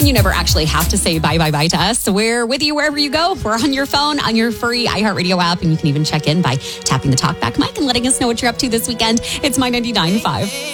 And you never actually have to say bye to us. So we're with you wherever you go. We're on your phone, on your free iHeartRadio app, and you can even check in by tapping the talkback mic and letting us know what you're up to this weekend. It's My 99.5.